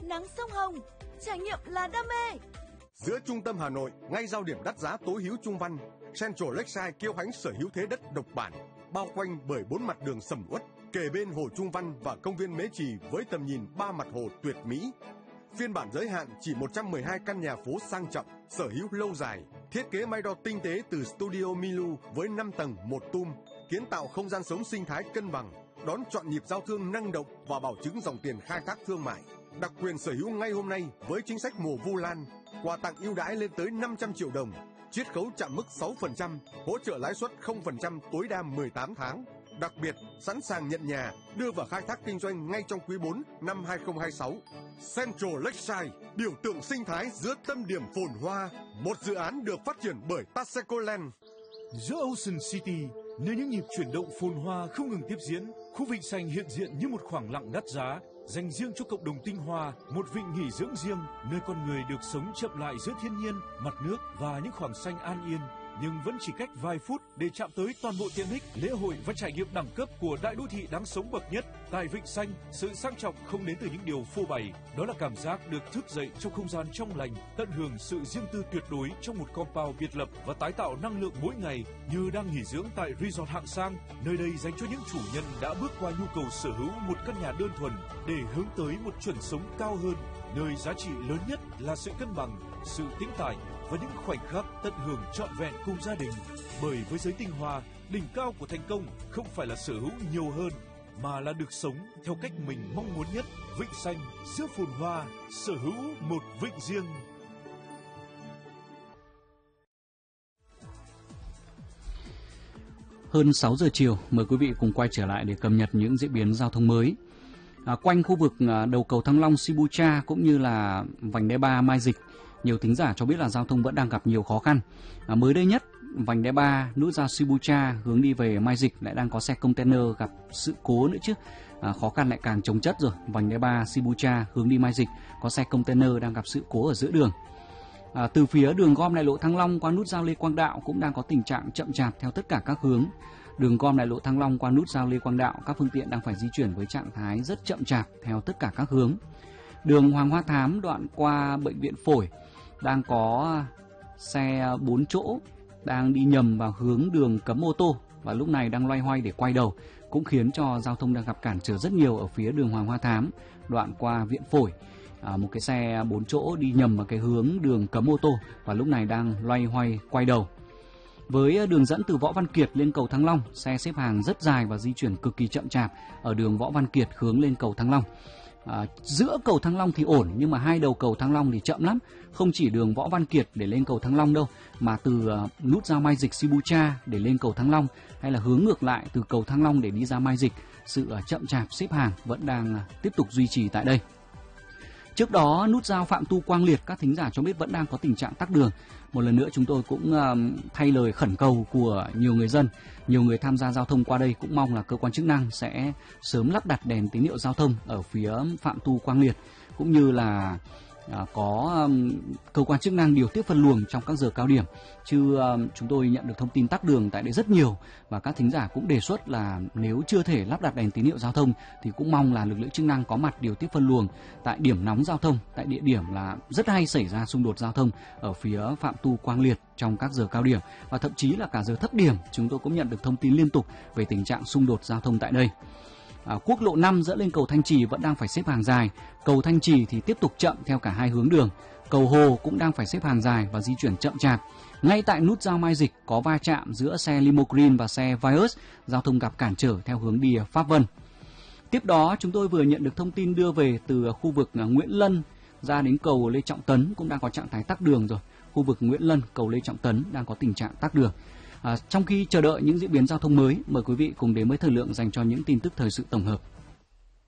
nắng sông Hồng, trải nghiệm là đam mê. Giữa trung tâm Hà Nội, ngay giao điểm đắt giá tối hữu Trung Văn, Central Lakeside kiêu hãnh sở hữu thế đất độc bản, bao quanh bởi 4 mặt đường sầm uất, kề bên hồ Trung Văn và công viên Mễ Trì với tầm nhìn 3 mặt hồ tuyệt mỹ. Phiên bản giới hạn chỉ 112 căn nhà phố sang trọng, sở hữu lâu dài, thiết kế may đo tinh tế từ Studio Milu với 5 tầng một tum, kiến tạo không gian sống sinh thái cân bằng, đón chọn nhịp giao thương năng động và bảo chứng dòng tiền khai thác thương mại. Đặc quyền sở hữu ngay hôm nay với chính sách mùa Vu Lan, quà tặng ưu đãi lên tới 500 triệu đồng, chiết khấu chạm mức 6%, hỗ trợ lãi suất 0% tối đa 18 tháng. Đặc biệt, sẵn sàng nhận nhà, đưa vào khai thác kinh doanh ngay trong quý 4 năm 2026. Central Lakeside, biểu tượng sinh thái giữa tâm điểm phồn hoa, một dự án được phát triển bởi Taseko Land. Giữa Ocean City, nơi những nhịp chuyển động phồn hoa không ngừng tiếp diễn, khu vịnh xanh hiện diện như một khoảng lặng đắt giá, dành riêng cho cộng đồng tinh hoa, một vịnh nghỉ dưỡng riêng, nơi con người được sống chậm lại giữa thiên nhiên, mặt nước và những khoảng xanh an yên. Nhưng vẫn chỉ cách vài phút để chạm tới toàn bộ tiện ích, lễ hội và trải nghiệm đẳng cấp của đại đô thị đáng sống bậc nhất. Tại Vịnh Xanh, sự sang trọng không đến từ những điều phô bày, đó là cảm giác được thức dậy trong không gian trong lành, tận hưởng sự riêng tư tuyệt đối trong một compound biệt lập và tái tạo năng lượng mỗi ngày như đang nghỉ dưỡng tại resort hạng sang. Nơi đây dành cho những chủ nhân đã bước qua nhu cầu sở hữu một căn nhà đơn thuần để hướng tới một chuẩn sống cao hơn, nơi giá trị lớn nhất là sự cân bằng, sự tĩnh tại và những khoảnh khắc tận hưởng trọn vẹn cùng gia đình. Bởi với giới tinh hoa, đỉnh cao của thành công không phải là sở hữu nhiều hơn, mà là được sống theo cách mình mong muốn nhất. Vịnh Xanh giữa phồn hoa, sở hữu một vịnh riêng. Hơn 6 giờ chiều, mời quý vị cùng quay trở lại để cập nhật những diễn biến giao thông mới. Quanh khu vực đầu cầu Thăng Long Shibuya cũng như là vành đai 3 Mai Dịch, nhiều thính giả cho biết là giao thông vẫn đang gặp nhiều khó khăn. Mới đây nhất, vành đai 3 nút giao Shibuya hướng đi về Mai Dịch lại đang có xe container gặp sự cố nữa chứ. Khó khăn lại càng chồng chất rồi. Vành đai 3 Shibuya hướng đi Mai Dịch có xe container đang gặp sự cố ở giữa đường. Từ phía đường gom đại lộ Thăng Long qua nút giao Lê Quang Đạo cũng đang có tình trạng chậm chạp theo tất cả các hướng. Đường gom đại lộ Thăng Long qua nút giao Lê Quang Đạo, các phương tiện đang phải di chuyển với trạng thái rất chậm chạp theo tất cả các hướng. Đường Hoàng Hoa Thám đoạn qua bệnh viện Phổi đang có xe 4 chỗ đang đi nhầm vào hướng đường cấm ô tô và lúc này đang loay hoay để quay đầu, cũng khiến cho giao thông đang gặp cản trở rất nhiều ở phía đường Hoàng Hoa Thám đoạn qua viện Phổi. Một cái xe 4 chỗ đi nhầm vào cái hướng đường cấm ô tô và lúc này đang loay hoay quay đầu. Với đường dẫn từ Võ Văn Kiệt lên cầu Thăng Long, xe xếp hàng rất dài và di chuyển cực kỳ chậm chạp ở đường Võ Văn Kiệt hướng lên cầu Thăng Long. Giữa cầu Thăng Long thì ổn, nhưng mà hai đầu cầu Thăng Long thì chậm lắm. Không chỉ đường Võ Văn Kiệt để lên cầu Thăng Long đâu, mà từ nút giao Mai Dịch Shibuya để lên cầu Thăng Long, hay là hướng ngược lại từ cầu Thăng Long để đi ra Mai Dịch, sự chậm chạp xếp hàng vẫn đang tiếp tục duy trì tại đây. Trước đó, nút giao Phạm Tu Quang Liệt, các thính giả cho biết vẫn đang có tình trạng tắc đường. Một lần nữa chúng tôi cũng thay lời khẩn cầu của nhiều người dân, nhiều người tham gia giao thông qua đây cũng mong là cơ quan chức năng sẽ sớm lắp đặt đèn tín hiệu giao thông ở phía Phạm Tu Quang Liệt, cũng như là có cơ quan chức năng điều tiết phân luồng trong các giờ cao điểm. Chứ chúng tôi nhận được thông tin tắc đường tại đây rất nhiều và các thính giả cũng đề xuất là nếu chưa thể lắp đặt đèn tín hiệu giao thông thì cũng mong là lực lượng chức năng có mặt điều tiết phân luồng tại điểm nóng giao thông, tại địa điểm là rất hay xảy ra xung đột giao thông ở phía Phạm Tu Quang Liệt trong các giờ cao điểm và thậm chí là cả giờ thấp điểm. Chúng tôi cũng nhận được thông tin liên tục về tình trạng xung đột giao thông tại đây. Quốc lộ 5 dẫn lên cầu Thanh Trì vẫn đang phải xếp hàng dài. Cầu Thanh Trì thì tiếp tục chậm theo cả hai hướng đường. Cầu Hồ cũng đang phải xếp hàng dài và di chuyển chậm chạp. Ngay tại nút giao Mai Dịch có va chạm giữa xe Limo Green và xe Vios, giao thông gặp cản trở theo hướng đi Pháp Vân. Tiếp đó chúng tôi vừa nhận được thông tin đưa về từ khu vực Nguyễn Lân ra đến cầu Lê Trọng Tấn cũng đang có trạng thái tắc đường rồi. Khu vực Nguyễn Lân, cầu Lê Trọng Tấn đang có tình trạng tắc đường. Trong khi chờ đợi những diễn biến giao thông mới, mời quý vị cùng đến với thời lượng dành cho những tin tức thời sự tổng hợp.